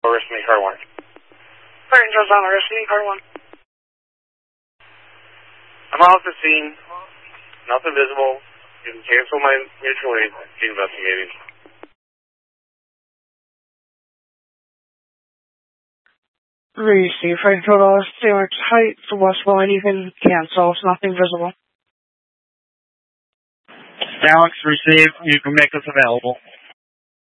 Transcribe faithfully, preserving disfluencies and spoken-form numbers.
arrest me, car one. Fire Angels on arrest me, car one. I'm off the scene. Nothing visible. You can cancel my mutual aid. Investigating. Receive Fire Control, Steelworks Heights, West Line, you can cancel. It's nothing visible. Alex, receive. You can make us available.